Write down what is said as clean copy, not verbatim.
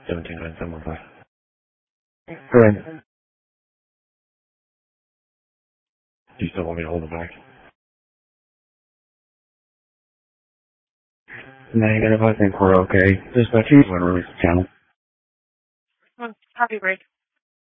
179715. Correct. Do you still want me to hold it back? Negative, I think we're okay. Dispatch, you want to release the channel. Copy break.